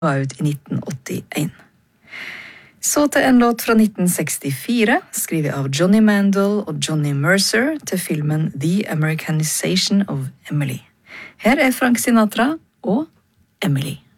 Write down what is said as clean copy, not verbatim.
var ut i 1981. Så til en låt fra 1964, skrevet av Johnny Mandel og Johnny Mercer til filmen The Americanization of Emily. Her er Frank Sinatra og Emily.